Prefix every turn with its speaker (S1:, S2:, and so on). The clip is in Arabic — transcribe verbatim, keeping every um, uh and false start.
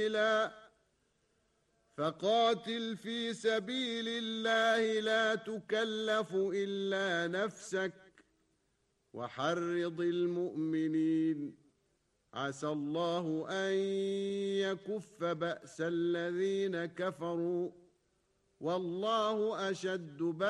S1: فقاتل في سبيل الله لا تكلف إلا نفسك وحرض المؤمنين عسى الله أن يكف بأس الذين كفروا والله أشد بأسا